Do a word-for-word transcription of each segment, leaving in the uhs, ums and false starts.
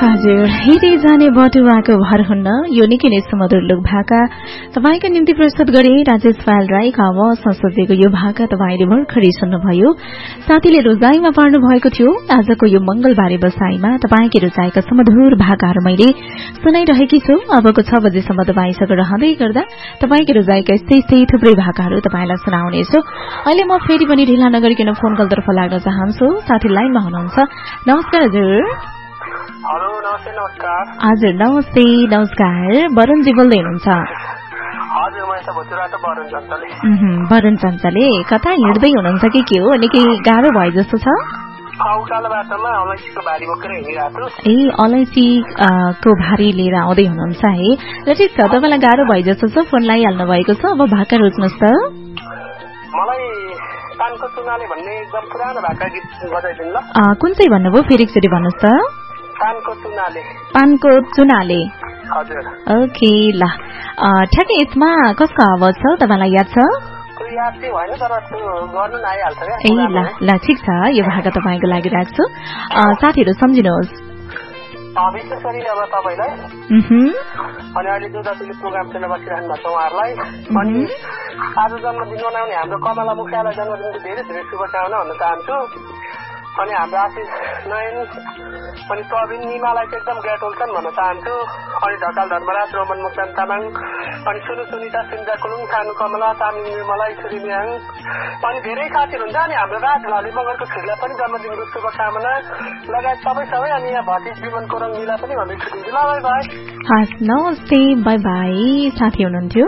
हजुर हिँडी जाने बटुवाको भर हुन्न यो निकै नै सुमधुर लोक भाका तपाईको निम्ति प्रस्तुत गरे राजेश पाल राईको आवाज संसदीको यो भाका तपाईले भर्खरै सुन्नुभयो। साथीले रोजाइमा पार्नु भएको थियो। आजको यो मंगलबारे बसाईमा तपाईकै रोजाइका सुमधुर भाकाहरू मैले सुनाइरहेकी छु। अबको छ बजेसम्म तपाईसँग रहँदै गर्दा तपाईकै रोजाइका यस्तै यस्तै थुप्रै भाकाहरू तपाईलाई सुनाउनेछु। अहिले म फेरि पनि ढिला नगरिकन फोन कलतर्फ लाग्न चाहन्छु। साथी लाइनमा हुनुहुन्छ। नमस्कार हजुर। हेलो नमस्ते नमस्कार। हजुर नमस्ते नमस्कार। वरुणजी बोल्दै हुनुहुन्छ? हजुर म यता भुतुराबाट वरुण चञ्चले। उहुँ वरुण चञ्चले कता हिँड्दै हुनुहुन्छ कि के हो? निकै गाह्रो भयो जस्तो छ। उकालो बाटोमा अलैँचीको भारी बोकेर हिँडिरहेको छु। ए अलैँची को भारी लिएर आउँदै हुनुहुन्छ है। ल ठिक छ, तपाईँलाई गाह्रो भयो जस्तो छ, फोन लगाइहाल्नु भएको छ। अब भाका रोज्नुहोस् त। मलाई पानको चुनाले भन्ने एकदम पुरानो भाका गीत बजाइदिनु ल। कुन चाहिँ भन्नुभयो फेरि एकचोटि भन्नुहोस् त। पानको चुनाले। पानको चुनाले। हजुर। ओके ल ठ्याक्कै यसमा कसको आवाज छ तपाईँलाई याद छ? याद चाहिँ भएन तर गर्नु न आइहाल्छ क्या। ए ल ल ठिक छ, यो भाका तपाईँको लागि राख्छु। साथीहरू सम्झिनुहोस्। विशेष गरी अब तपाईँलाई अनि अहिले जो जतिले प्रोग्राम सुनेर बसिरहनु भएको छ उहाँहरूलाई अनि आज जन्मदिन मनाउने हाम्रो कमला मुखियालाई जन्मदिनको धेरै धेरै शुभकामना भन्न चाहन्छु। अनि हाम्रो आशिष नयन अनि प्रवीण निमालाई चाहिँ एकदम ग्रेट वेलकम भन्न चाहन्छु। अनि ढकाल धर्मराज रोमन मुक्तान तामाङ अनि सुनु सुनिता सिन्जा कुलुङ सानु कमला तामिङ निर्मला ईश्वरी मियाङ अनि धेरै साथीहरू हुन्छ। अनि हाम्रो राज घले मगरको छोरीलाई पनि जन्मदिनको शुभकामना लगायत सबै सबै अनि यहाँ भतिज विमन कोरङ मिला पनि भन्दै छुट्टिन्छु ल। By by. हस् नमस्ते बाई बाई। साथी हुनुहुन्थ्यो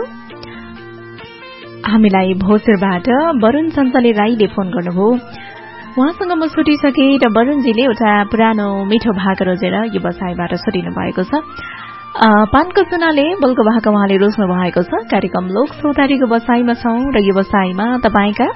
हामीलाई भोजरबाट वरुण चञ्चले राईले फोन गर्नुभयो। उहाँसँग म छुटिसके र वरुणजीले एउटा पुरानो मिठो भाका रोजेर यो बसाईबाट छुटिनु भएको छ। पानको चुनाले बोलको भाका उहाँले रोज्नु भएको छ। कार्यक्रम लोक सौदारीको बसाईमा छौं र यो बसाईमा तपाईका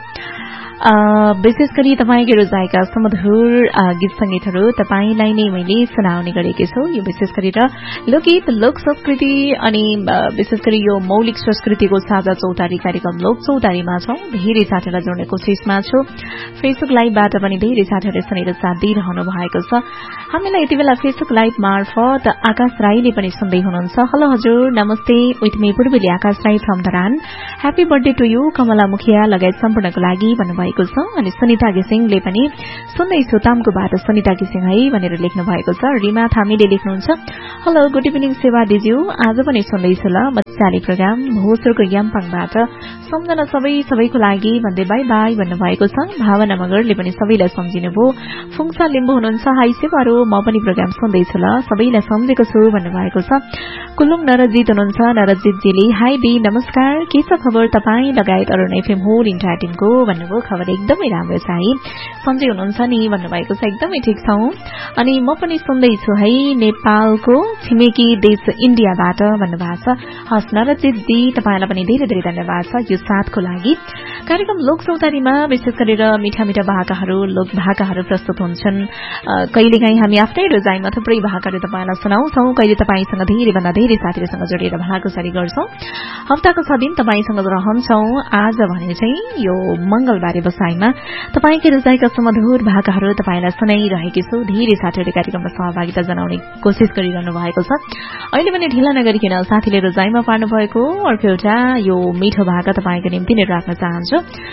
विशेष गरी तपाईकै रोजाइका सुमधुर गीत संगीतहरू तपाईलाई नै मैले सुनाउने गरेकी छु। यो विशेष गरेर लोकगीत लोक संस्कृति अनि विशेष गरी यो मौलिक संस्कृतिको साझा चौतारी कार्यक्रम लोक चौतारीमा छौं। धेरै साथीहरूलाई जोड्ने कोसिसमा छु। फेसबुक लाइभबाट पनि धेरै साथीहरूले सुनेर साथ दिइरहनु भएको छ। हामीलाई यति बेला फेसबुक लाइभ मार्फत आकाश राईले पनि सुन्दै हुनुहुन्छ। हेलो हजुर नमस्ते। With me Purbeli Akash Rai from Dharan. Happy birthday to you Kamala मुखिया लगायत सम्पूर्णको लागि भन्नुभएको छ। अनि सुनिता घिसिङले पनि सुन्दैछु तामको बाटो सुनिता घिसिङ है भनेर लेख्नु भएको छ। रिमा थामीले लेख्नुहुन्छ हेलो गुड इभिनिङ सेवा दिज्यू आज पनि सुन्दैछु ल मजाले प्रोग्राम भोजरको यामपाङबाट सम्झना सबै सबैको लागि भन्दै बाई बाई भन्नुभएको छ। भावना मगरले पनि सबैलाई सम्झिनुभयो। फुङसा लिम्बू हुनुहुन्छ हाई सेवारो म पनि प्रोग्राम सुन्दैछु ल सबैलाई सम्झेको छु भन्नुभएको छ। कुलुङ नरजित हुनुहुन्छ। नरजितजीले हाई दी नमस्कार के छ खबर तपाईँ लगायत अरू एफएम होल इन्डिया टिमको भन्नुभयो। खबर एकदमै राम्रो छ है सन्चै हुनुहुन्छ नि भन्नुभएको छ। एकदमै ठिक छौं। अनि म पनि सुन्दैछु है नेपालको छिमेकी देश इन्डियाबाट भन्नुभएको छ। हस् नरजित दी तपाईलाई पनि धेरै धेरै धन्यवाद छ यो साथको लागि। कार्यक्रम लोक सौदारीमा विशेष गरेर मिठा मिठा भाकाहरू लोक भाकाहरू प्रस्तुत हुन्छन्। कहिलेकाहीँ हामी आफ्नै रोजाइमा थुप्रै भाकाहरू तपाईलाई सुनाउँछौं। कहिले तपाईसँग धेरै भन्दा धेरै साथीहरूसँग जोडेर भाकाचारी गर्छौं। हप्ताको छ दिन तपाईसँग रहन्छौं। आज भने चाहिँ यो मंगलबारे बसाईमा तपाईकै रोजाइका सुमधुर भाकाहरू तपाईलाई सुनाइरहेकी छु। धेरै साथीहरूले कार्यक्रममा सहभागिता जनाउने कोसिस गरिरहनु भएको छ। अहिले पनि ढिला नगरिकन साथीले रोजाइमा पार्नु भएको अर्को एउटा यो मिठो भाका तपाईको निम्ति नै राख्न चाहन्छु।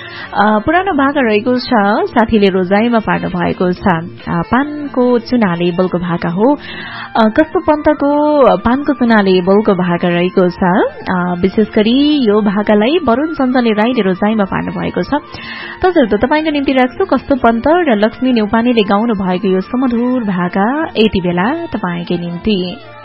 पुरानो भाका रहेको छ साथीले रोजाइमा पार्नु भएको छ। पानको चुनाले बोलको भाका हो। कस्तो पन्तको पानको चुनाले बोलको भाका रहेको छ। विशेष गरी यो भाकालाई वरुण चञ्चले राईले रोजाइमा पार्नु भएको छ। तसर्थ तपाईको निम्ति राख्छु कस्तो पन्त र लक्ष्मी न्यौपानेले गाउनु भएको यो सुमधुर भाका यति बेला तपाईकै निम्ति।